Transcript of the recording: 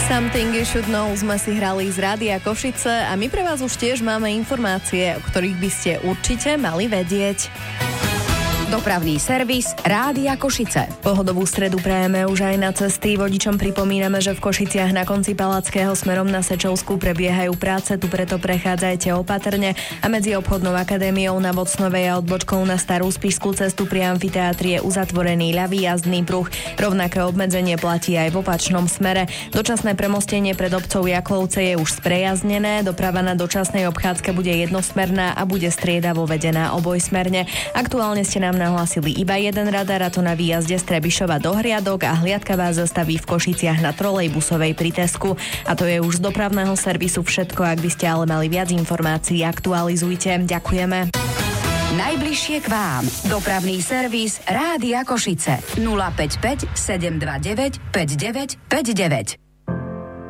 Something You Should Know sme si hrali z Rádia Košice a my pre vás už tiež máme informácie, o ktorých by ste určite mali vedieť. Dopravný servis Rádia Košice. Pohodovú stredu prajeme už aj na cesty. Vodičom pripomíname, že v Košiciach na konci Palackého smerom na Sečovskú prebiehajú práce, tu preto prechádzajte opatrne a medzi obchodnou akadémiou na Vocnovej a odbočkou na Starú Spišskú cestu pri amfiteátri je uzatvorený ľavý jazdný pruh. Rovnaké obmedzenie platí aj v opačnom smere. Dočasné premostenie pred obcov Jaklovce je už sprejaznené, doprava na dočasnej obchádzke bude jednosmerná a bude striedavo vedená obojsmerne. Aktuálne ste nám nahlásili iba jeden radar, a to na výjazde z Trebišova do Hriadok, a hliadka vás zastaví v Košiciach na trolejbusovej pri Tesku. A to je už z dopravného servisu všetko. Ak by ste ale mali viac informácií, aktualizujte. Ďakujeme. Najbližšie k vám. Dopravný servis Rádia Košice. 055 729 5959.